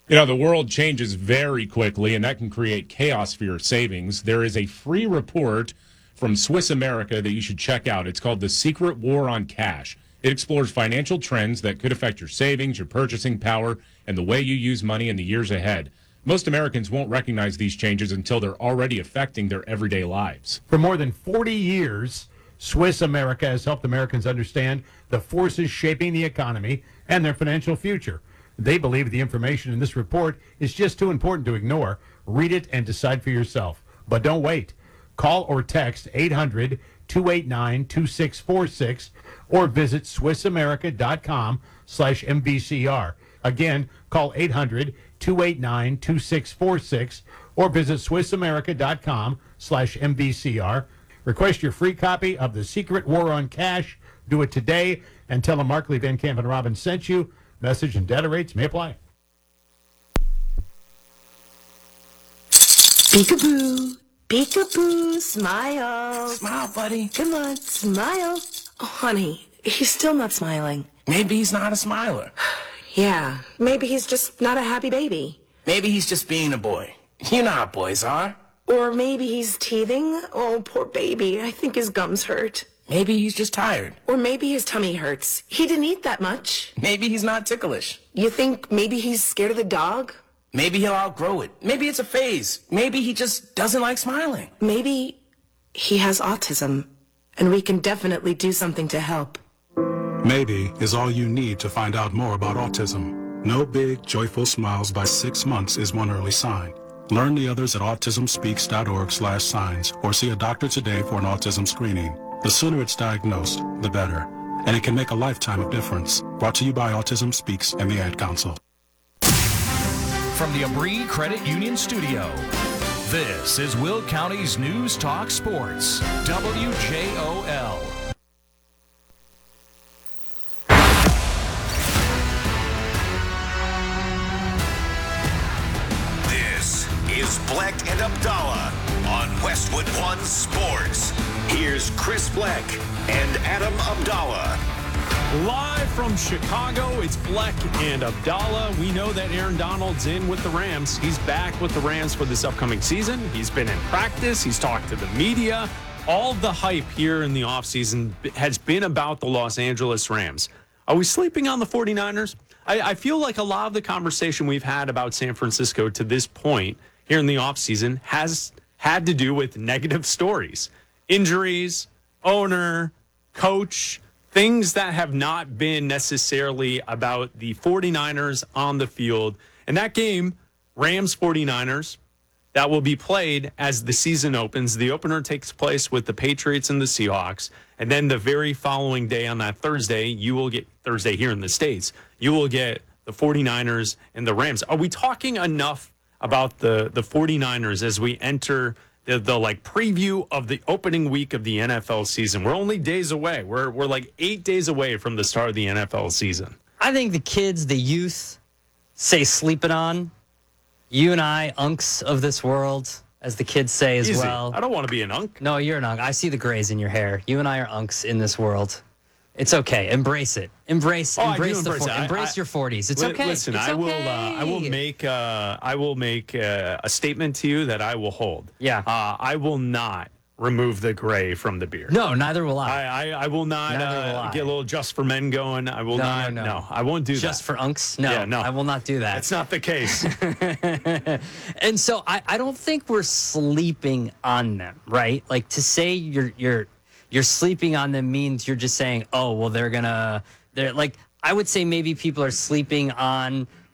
The world changes very quickly, and that can create chaos for your savings. There is a free report from Swiss America that you should check out. It's called The Secret War on Cash. It explores financial trends that could affect your savings, your purchasing power, and the way you use money in the years ahead. Most Americans won't recognize these changes until they're already affecting their everyday lives. For more than 40 years, Swiss America has helped Americans understand the forces shaping the economy and their financial future. They believe the information in this report is just too important to ignore. Read it and decide for yourself. But don't wait. Call or text 800-289-2646 or visit SwissAmerica.com/MBCR. Again, call 800-289-2646 or visit SwissAmerica.com/MBCR. Request your free copy of The Secret War on Cash. Do it today and tell them Markley, Van Camp, and Robbins sent you. Message and data rates may apply. Peekaboo. Peekaboo. Smile. Smile, buddy. Come on, smile. Oh, honey, he's still not smiling. Maybe he's not a smiler. Yeah, maybe he's just not a happy baby. Maybe he's just being a boy. You know how boys are. Or maybe he's teething. Oh, poor baby. I think his gums hurt. Maybe he's just tired. Or maybe his tummy hurts. He didn't eat that much. Maybe he's not ticklish. You think maybe he's scared of the dog? Maybe he'll outgrow it. Maybe it's a phase. Maybe he just doesn't like smiling. Maybe he has autism, and we can definitely do something to help. Maybe is all you need to find out more about autism. No big, joyful smiles by 6 months is one early sign. Learn the others at autismspeaks.org/signs or see a doctor today for an autism screening. The sooner it's diagnosed, the better. And it can make a lifetime of difference. Brought to you by Autism Speaks and the Ad Council. From the Abri Credit Union Studio, this is Will County's News Talk Sports, WJOL. This is Black and Abdallah on Westwood One Sports. Here's Chris Black and Adam Abdallah. Live from Chicago, it's Black and Abdallah. We know that Aaron Donald's in with the Rams. He's back with the Rams for this upcoming season. He's been in practice. He's talked to the media. All the hype here in the offseason has been about the Los Angeles Rams. Are we sleeping on the 49ers? I feel like a lot of the conversation we've had about San Francisco to this point here in the offseason has had to do with negative stories. Injuries, owner, coach, things that have not been necessarily about the 49ers on the field. And that game, Rams-49ers, that will be played as the season opens. The opener takes place with the Patriots and the Seahawks. And then the very following day on that Thursday, you will get, Thursday here in the States, you will get the 49ers and the Rams. Are we talking enough about the 49ers as we enter the like preview of the opening week of the NFL season? We're only days away. We're like 8 days away from the start of the NFL season. I think the kids, the youth, say sleeping on. You and I, unks of this world, as the kids say as Easy. well. I don't want to be an unk. No, you're an unk. I see the grays in your hair. You and I are unks in this world. It's okay. Embrace it. Embrace your 40s. It's okay. Listen, it's I will make a statement to you that I will hold. Yeah. I will not remove the gray from the beard. No, neither will I. I will not get a little Just for Men going. I will not. No, I won't do that. Just for unks? No, yeah, no, I will not do that. That's not the case. And so I don't think we're sleeping on them, right? Like to say you're sleeping on them means you're just saying, oh, well, they're like, I would say maybe people are sleeping on